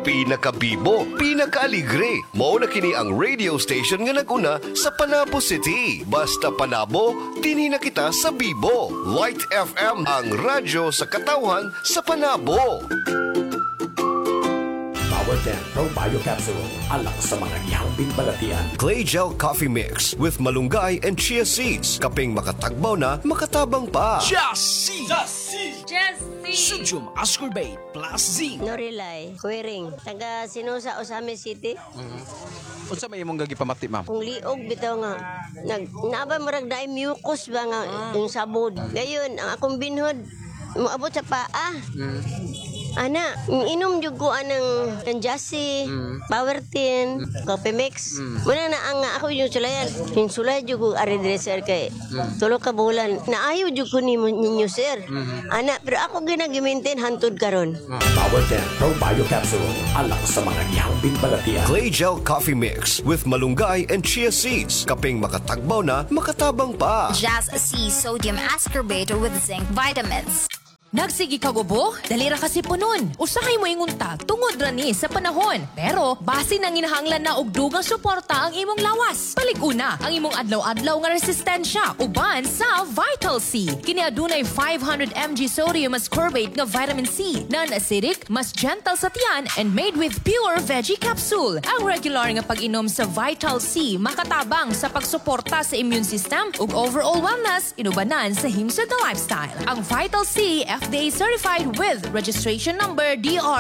pinakabibo, pinakaaligre. Mao na kini ang radio station nga naguna sa Panabo City. Basta Panabo, dinhi na kita sa Bibo. Light FM, ang radyo sa katawhan sa Panabo. Power 10 Pro Bio Capsule. Alak sa mga gihambing balatian. Clay Gel Coffee Mix with malunggay and chia seeds. Kaping makatagbaw na, makatabang pa. Chassis! Sodium ascorbate plus zinc. Norilay, Kuwering, taga Sinusa, Osame City. Unsa may imong gagi pamati, ma'am? Kung liog bitaw nga, naaba marag daay mucus ba nga yung sabod. Gayon, ang akong binhod, moabot sa paa. Ana, inom jud ko anang Kanjasi, Powertin, Coffee Mix. Muna na ang ako yung sulayan. Yung sulay jud ko ari dire sir kay tulo ka bulan. Naayo jud ko ninyo sir. Ana, pero ako ginagimintin hantud karon. Power 10 Pro Bio Capsule. Alak sa mga gihambing balatian. Clay Gel Coffee Mix with malunggay and chia seeds. Kaping makatagbaw na, makatabang pa. Jazz C Sodium Ascorbate with zinc vitamins. Nagsigi ka gubo? Dalira kasi punon. Usahay mo ingunta, tungod rani sa panahon. Pero, base nang inahanglan na og dugang suporta ang imong lawas. Palig-una, ang imong adlaw-adlaw nga resistensya, uban sa Vital C. Kini adunay 500 mg sodium ascorbate nga vitamin C, non-acidic, mas gentle sa tiyan, and made with pure veggie capsule. Ang regular nga pag-inom sa Vital C, makatabang sa pagsuporta sa immune system ug overall wellness, inubanan sa himsod na lifestyle. Ang Vital C, FDA certified with registration number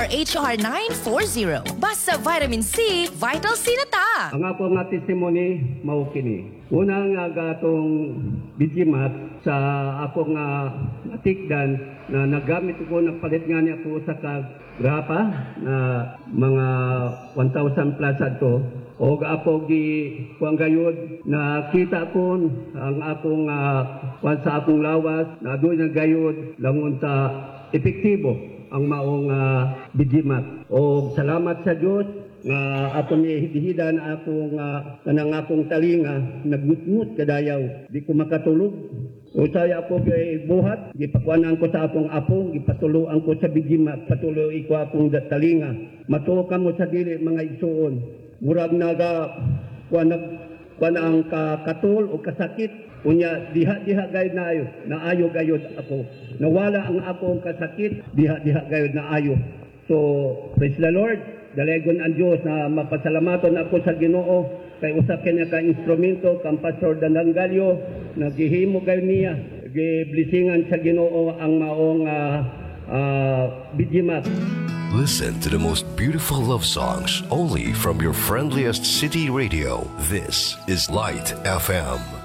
DRHR940. Basta vitamin C, Vital C na ta! Ang ako nga testimony, mao kini. Una nga gatong bijimat sa ako nga natikdan na nagamit ko, nagpalit nga niya ko sa kagrapa na mga 1,000 plus ato. O ako gi kuang gayud na kita ko ang akong sa akong lawas na doon na gayud langon sa epektibo ang maong bijimat. O salamat sa Dios nga ato ni hihidan akong kanang akong talinga nagngutngut kadayaw di ko makatulog. O saya ako kay buhat, gipakuanan ko sa akong apo, gipatuloan ko sa bijimat, patuloy ko akong talinga. Matuo mo sa dili mga igsuon. Murag naga kuan ang katul o kasakit unya diha gayud na ayo gayud ako. Nawala ang akong kasakit, diha gayud na ayo. So praise the Lord. Dalagon ang Dios na mapasalamaton ako sa Ginoo kay usa kanya ka instrumento kang Pastor Dandangalyo naghihimo gayud niya. Giblessingan sa Ginoo ang maong bijimat. Listen to the most beautiful love songs only from your friendliest city radio. This is Light FM.